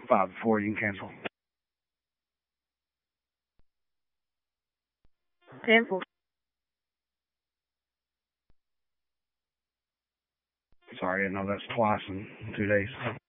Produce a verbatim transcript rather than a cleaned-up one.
five before you can cancel. Cancel. Sorry, I know that's twice in two days.